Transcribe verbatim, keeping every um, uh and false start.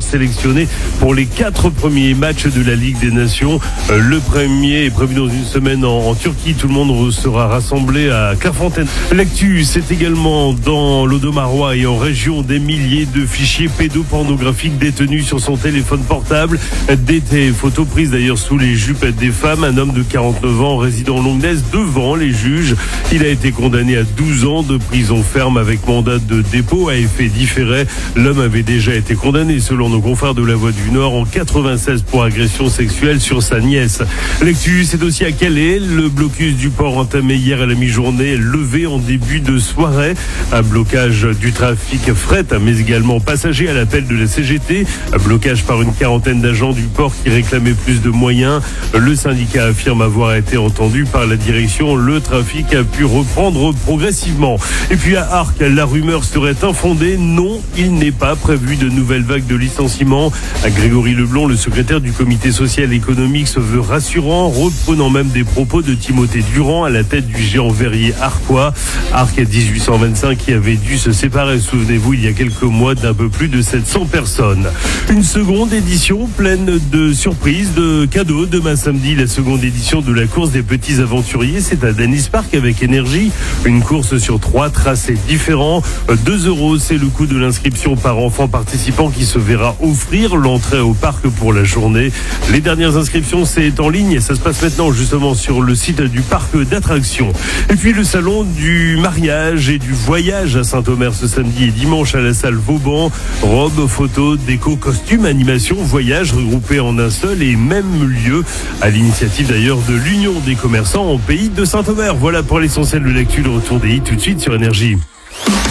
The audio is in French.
sélectionnés pour les quatre premiers matchs de la Ligue des Nations. Le premier est prévu dans une semaine en, en Turquie. Tout le monde sera rassemblé à Clairefontaine. L'actu, c'est également dans l'Audomarois et en région des milliers de fichiers pédopornographiques détenus sur son téléphone portable. Des photos prises d'ailleurs sous les jupes des femmes. Un homme de quarante-neuf ans résidant en Longnaise devant les juges. Il a été condamné à douze ans de prison ferme avec mandat de dépôt à effet différé. L'homme avait déjà été condamné, selon nos confrères de La Voix du Nord, en quatre-vingt-seize pour agression sexuelle sur sa nièce. L'actu, c'est aussi à Calais. Le blocus du port entamé hier à la mi-journée, levé en début de soirée. Un blocage du trafic fret, mais également passager à l'appel de la C G T. Un blocage par une quarantaine d'agents du port qui réclamaient plus de moyens. Le syndicat affirme avoir été entendu par la direction. Le trafic a pu reprendre progressivement. Et puis à Arques, la rumeur serait infondée. Non, il n'est pas prévu de nouvelles vagues de licenciements. À Grégory Leblond, le secrétaire du comité social et économique, se veut rassurant, reprenant même des propos de Timothée Durand à la tête du géant verrier arquois. Arques dix-huit cent vingt-cinq qui avait dû se séparer, souvenez-vous, il y a quelques mois, d'un peu plus de sept cents personnes. Une seconde édition pleine de surprises, de cadeaux. Demain samedi, la seconde édition de la course des petits aventuriers, c'est à Dennis Park avec Énergie. Une course sur trois tracés différents. deux euros, c'est le coût de l'inscription par enfant participant qui se verra offrir l'entrée au parc pour la journée. Les dernières inscriptions, c'est en ligne et ça se passe maintenant justement sur le site du parc d'attractions. Et puis le salon du mariage et du voyage à Saint-Omer ce samedi et dimanche à la salle Vauban. Robes, photos, déco, costumes, animation, voyage regroupés en un seul et même lieu, à l'initiative d'ailleurs de l'Union des commerçants en pays de Saint-Omer. Voilà pour l'essentiel de l'actu, le retour des hits tout de suite sur Énergie.